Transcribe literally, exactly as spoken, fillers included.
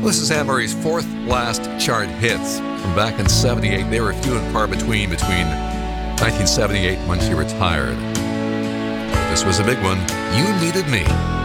This is Anne Murray's fourth last chart hits from back in seventy-eight. They were few and far between between nineteen seventy-eight when she retired. This was a big one. You Needed Me.